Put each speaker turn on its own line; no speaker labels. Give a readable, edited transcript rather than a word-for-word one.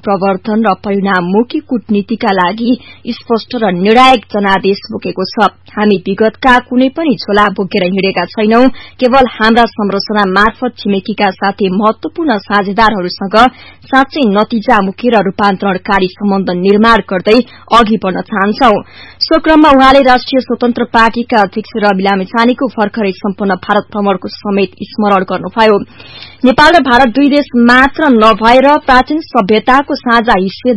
प्रवर्धन र परिणाममुखी कूटनीतिका लागि स्पष्ट र निर्णायक जनादेश बोकेको छ। हामी विगतका कुनै पनि झोला बोकेर हिँडेका छैनौं। केवल हाम्रा संरचना मार्फत छिमेकीका साथै महत्वपूर्ण साझेदारहरूसँग साँच्चै नतिजामुखी र रूपान्तरणकारी सम्बन्ध निर्माण गर्दै अघि बढ़न चाहन्छौं। सो क्रममा उहाँले राष्ट्रिय स्वतन्त्र पार्टीका अध्यक्ष रवि लामिछानेको भर्खरै सम्पन्न भारत भ्रमणको समेत स्मरण गर्नुभयो। नेपाल र भारत दुई देश मात्र नभएर प्राचीन सभ्यताको साझा हिस्सेदार